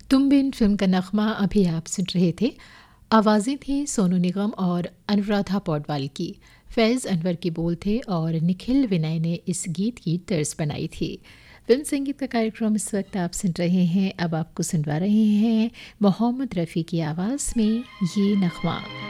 तुम बिन फिल्म का नगमा अभी आप सुन रहे थे। आवाज़ें थी सोनू निगम और अनुराधा पौडवाल की। फैज़ अनवर के बोल थे और निखिल विनय ने इस गीत की तर्ज बनाई थी। फिल्म संगीत का कार्यक्रम इस वक्त आप सुन रहे हैं। अब आपको सुनवा रहे हैं मोहम्मद रफ़ी की आवाज़ में ये नगमा।